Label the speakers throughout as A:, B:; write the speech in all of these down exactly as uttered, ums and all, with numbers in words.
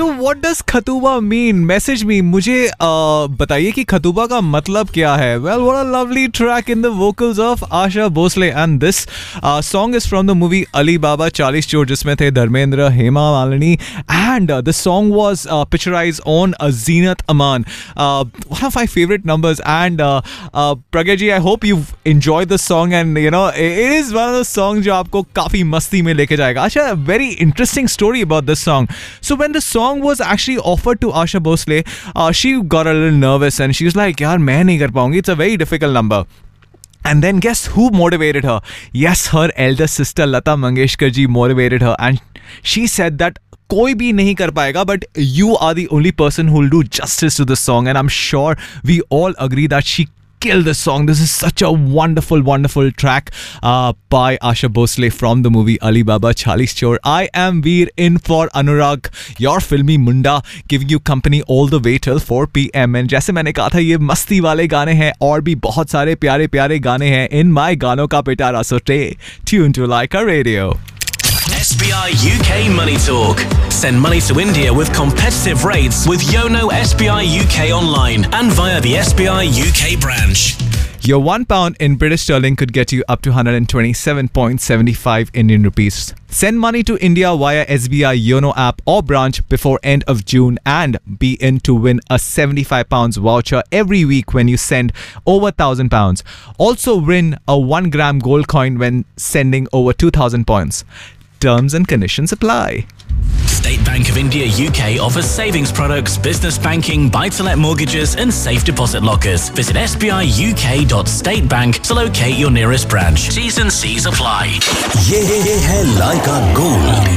A: So what does खतूबा mean? Message me. मुझे uh, बताइए कि खतूबा का मतलब क्या है? Well, what a lovely track in the vocals of Asha Bhosle, and this uh, song is from the movie Ali Baba चालीस चोर, जिसमें थे Dharmendra, Hema Malini, and uh, the song was uh, picturized on uh, Zeenat Aman, uh, one of my favorite numbers. And uh, uh, Pragya ji, I hope you've enjoyed the song, and you know it is one of those songs जो आपको काफी मस्ती में लेके जाएगा. अच्छा, very interesting story about this song. So when the song was actually offered to Asha Bhosle, uh, she got a little nervous and she was like, यार मैं नहीं कर पाऊंगी, it's a very difficult number. And then guess who motivated her? Yes, her elder sister Lata Mangeshkar ji motivated her, and she said that कोई भी नहीं कर पाएगा, but you are the only person who will do justice to the song. And I'm sure we all agree that she killed the song. This is such a wonderful, wonderful track uh, by Asha Bhosle from the movie Ali Baba चालीस चोर. I am Veer in for Anurag, your filmy munda, giving you company all the way till four p.m. And जैसे मैंने कहा था, ये मस्ती वाले गाने हैं और भी बहुत सारे प्यारे प्यारे गाने हैं in my गानों का पिटारा. So stay tuned to Laika Radio.
B: S B I U K Money Talk. Send money to India with competitive rates with Yono S B I U K online and via the S B I U K branch.
A: Your one pound in British sterling could get you up to one hundred twenty-seven point seven five Indian rupees. Send money to India via S B I Yono app or branch before end of June and be in to win a seventy-five pounds voucher every week when you send over one thousand pounds. Also win a one gram gold coin when sending over two thousand points. Terms and conditions apply.
B: State Bank of India U K offers savings products, business banking, buy-to-let mortgages and safe deposit lockers. Visit s b i u k dot state bank to locate your nearest branch. T's and C's apply.
C: ये है Laika Gold.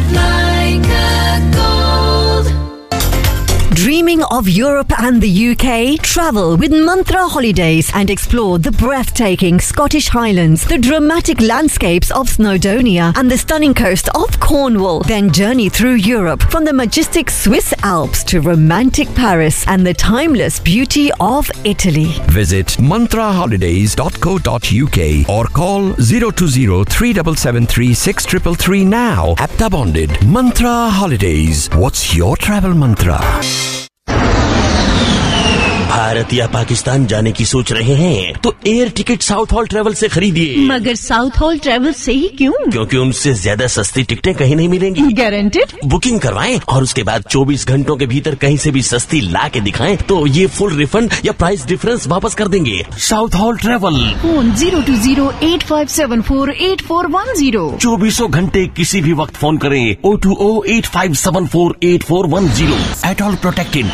D: Laika Gold. Dreaming of Europe and the U K? Travel with Mantra Holidays and explore the breathtaking Scottish Highlands, the dramatic landscapes of Snowdonia and the stunning coast of Cornwall. Then journey through Europe from the majestic Swiss Alps to romantic Paris and the timeless beauty of Italy.
E: Visit mantra holidays dot co dot u k or call zero two zero three seven seven three six three three three now. Apta bonded. Mantra Holidays. What's your travel mantra?
C: Bharat या पाकिस्तान जाने की सोच रहे हैं तो air ticket south hall travel से खरीदिए।
F: मगर साउथ हॉल ट्रेवल से ही क्यों?
C: क्योंकि उनसे ज्यादा सस्ती टिकटें कहीं नहीं मिलेंगी।
F: गारंटेड?
C: बुकिंग करवाएं और उसके बाद चौबीस घंटों के भीतर कहीं से भी सस्ती ला के दिखाएं तो ये फुल रिफंड या प्राइस डिफरेंस वापस कर देंगे। South hall travel.
F: Phone zero to zero eight five seven four eight four one zero.
C: चौबीसों घंटे किसी भी वक्त फोन करें O two O eight five seven four eight four one zero. At all protected.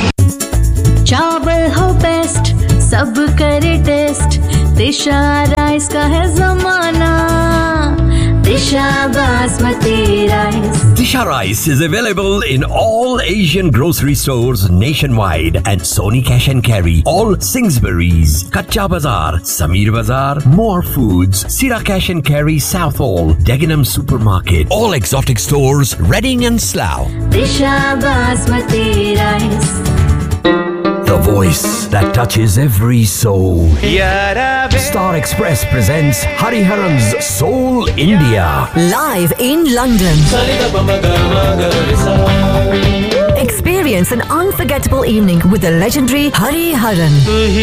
G: चावल हो बेस्ट, सब करे टेस्ट, दिशा राइस का है जमाना, दिशा basmati rice.
E: Disha Rice is available in all Asian grocery stores nationwide and Sony Cash and Carry, all Singsbury's, Kacha Bazaar, Samir Bazaar, More Foods, Sira Cash and Carry, South Hall, Dagenham Supermarket, all exotic stores, Reading and Slough.
G: Disha basmati rice.
E: The voice that touches every soul. Star Express presents Hariharan's Soul India.
D: Live in London. Experience an unforgettable evening with the legendary Hariharan.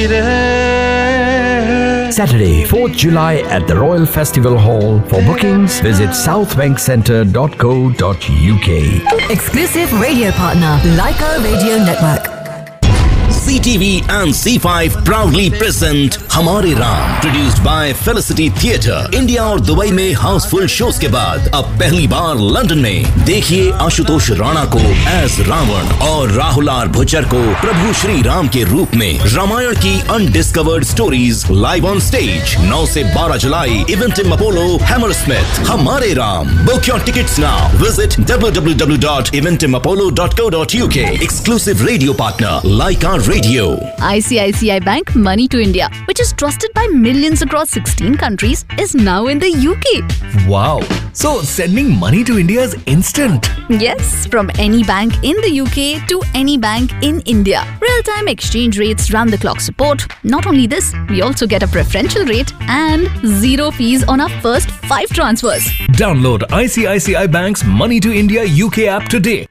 E: Saturday, fourth July at the Royal Festival Hall. For bookings, visit south bank centre dot co dot u k.
D: Exclusive radio partner, Laika Radio Network.
H: C T V and C five proudly present हमारे Ram, produced by Felicity Theatre. India और Dubai में Housefull shows के बाद अब पहली बार London में देखिए आशुतोष राणा को एज रावण और राहुल आर भुच्चर को प्रभु श्री राम के रूप में। रामायण की undiscovered stories live on stage नौ से बारह जुलाई इवेंटिम अपोलो हैमरस्मिथ। हमारे Ram, book your tickets now. Visit W W W dot इवेंटिम Apollo dot co dot U के। Exclusive radio partner Lyca Radio.
I: I C I C I Bank Money to India, which is trusted by millions across sixteen countries, is now in the U K.
A: Wow. So sending money to India is instant.
I: Yes, from any bank in the U K to any bank in India. Real-time exchange rates, round-the-clock support. Not only this, we also get a preferential rate and zero fees on our first five transfers.
A: Download I C I C I Bank's Money to India U K app today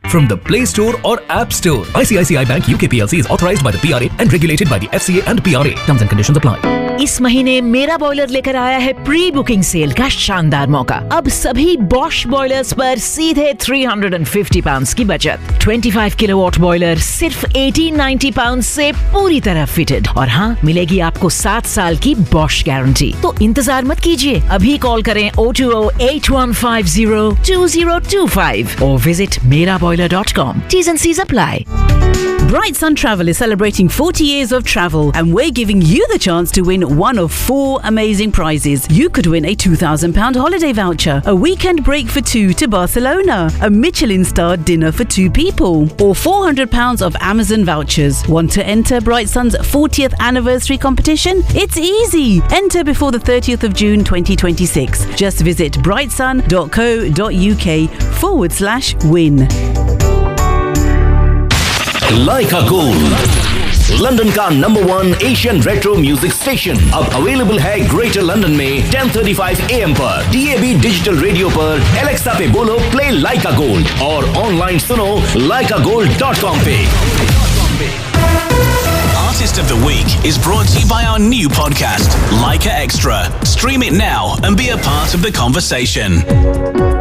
J: from the Play Store or App Store. I C I C I Bank U K P L C is authorized by the P R A and regulated by the F C A and P R A. Terms and conditions apply.
K: इस महीने मेरा boiler लेकर आया है pre booking cell का शानदार मौका। अब सभी बॉश बॉयलर्स पर सीधे तीन सौ पचास पाउंड्स की बचत। पच्चीस किलोवाट बॉयलर सिर्फ अठारह सौ नब्बे पाउंड्स से पूरी तरह फिटेड, और हाँ, मिलेगी आपको सात साल की बॉश गारंटी। तो इंतजार मत कीजिए, अभी कॉल करें O two O eight one five zero to zero to five और विजिट मेरा boiler dot com. T's and C's apply.
L: Bright Sun Travel is celebrating forty years of travel, and we're giving you the chance to win one of four amazing prizes. You could win a two thousand pounds holiday voucher, a weekend break for two to Barcelona, a Michelin-starred dinner for two people, or four hundred pounds of Amazon vouchers. Want to enter Bright Sun's fortieth anniversary competition? It's easy. Enter before the thirtieth of June twenty twenty-six. Just visit brightsun dot co dot uk forward slash win.
H: Lyca gold, London का number one Asian retro music station, अब available है greater London में ten thirty five A M पर, D A B digital radio पर, Alexa पे बोलो play लाइका gold, और online सुनो लाइका गोल्ड डॉट कॉम पे।
B: Artist of the Week is brought to you by our new podcast, Leica Extra. Stream it now and be a part of the conversation.